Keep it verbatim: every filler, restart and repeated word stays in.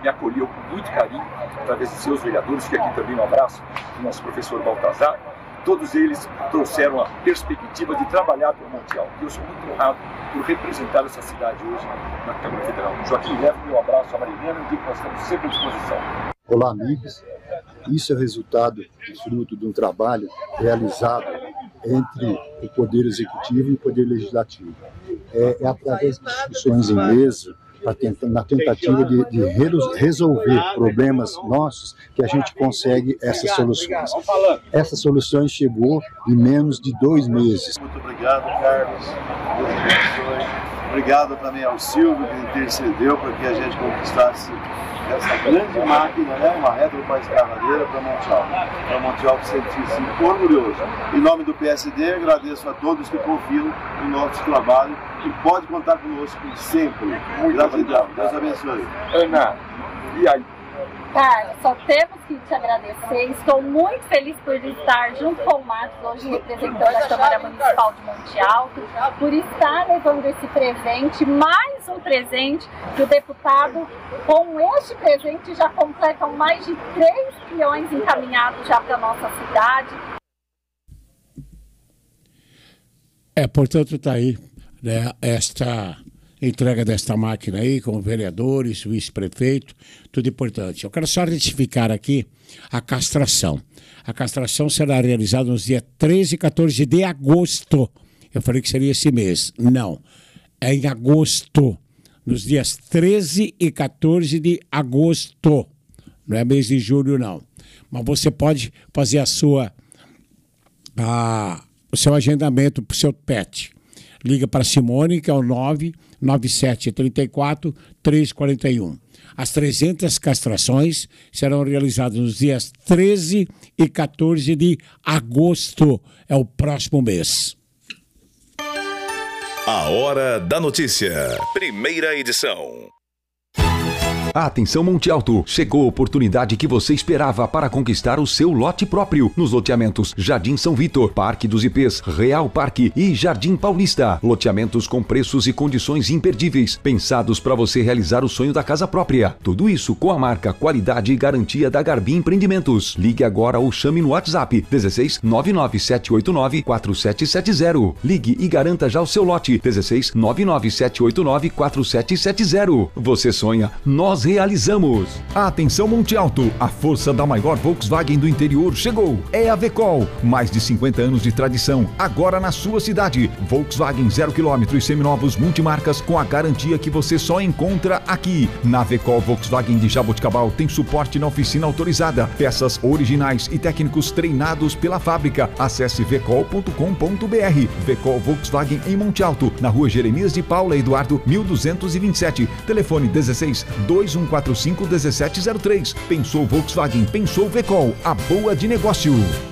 me acolheu com muito carinho, através de seus vereadores, que aqui também um abraço do nosso professor Baltazar. Todos eles trouxeram a perspectiva de trabalhar para o Monte Alto. E eu sou muito honrado por representar essa cidade hoje na Câmara Federal. Joaquim, leva o meu abraço a Marilena e digo que nós estamos sempre à disposição. Olá, amigos. Isso é resultado e fruto de um trabalho realizado entre o Poder Executivo e o Poder Legislativo. É, é através de discussões em mesa, na tentativa de, de resolver problemas nossos, que a gente consegue essas soluções. Essas soluções chegou em menos de dois meses. Muito obrigado, Carlos. Deus abençoe. Obrigado também ao Silvio, que intercedeu para que a gente conquistasse essa grande máquina, né? Uma retro para escavadeira para Monte Alto. Para Monte Alto sentir-se orgulhoso. Em nome do P S D, agradeço a todos que confiam no nosso trabalho e pode contar conosco sempre. Muito gratidão. Deus abençoe. Ana, e aí? Carlos, só temos que te agradecer. Estou muito feliz por estar junto com o Marcos, hoje representando a Câmara Municipal de Monte Alto, por estar levando esse presente, mais um presente que o deputado, com este presente, já completam mais de três milhões encaminhados já para a nossa cidade. É, portanto, está aí, né, esta entrega desta máquina aí, com vereadores, vice-prefeito, tudo importante. Eu quero só retificar aqui a castração. A castração será realizada nos dias treze e quatorze de agosto. Eu falei que seria esse mês. Não, é em agosto. Nos dias treze e quatorze de agosto. Não é mês de julho, não. Mas você pode fazer a sua, a, o seu agendamento para o seu pet. Liga para a Simone, que é o nove nove sete três quatro três quatro um. As trezentas castrações serão realizadas nos dias treze e quatorze de agosto. É o próximo mês. A Hora da Notícia. Primeira edição. Atenção Monte Alto, chegou a oportunidade que você esperava para conquistar o seu lote próprio nos loteamentos Jardim São Vitor, Parque dos I Pês, Real Parque e Jardim Paulista. Loteamentos com preços e condições imperdíveis, pensados para você realizar o sonho da casa própria. Tudo isso com a marca, qualidade e garantia da Garbim Empreendimentos. Ligue agora ou chame no WhatsApp dezesseis nove nove sete oito nove quatro sete sete zero. Ligue e garanta já o seu lote dezesseis nove nove sete oito nove quatro sete sete zero. Você sonha, nós realizamos. Atenção Monte Alto, a força da maior Volkswagen do interior chegou. É a Vecol, mais de cinquenta anos de tradição, agora na sua cidade. Volkswagen zero quilômetro e seminovos multimarcas com a garantia que você só encontra aqui. Na Vecol Volkswagen de Jaboticabal tem suporte na oficina autorizada, peças originais e técnicos treinados pela fábrica. Acesse vecol ponto com ponto br. Vecol Volkswagen em Monte Alto, na rua Jeremias de Paula Eduardo mil duzentos e vinte e sete. Telefone dezesseis dois um quatro cinco um sete zero três. Pensou Volkswagen, pensou Vecol, a boa de negócio.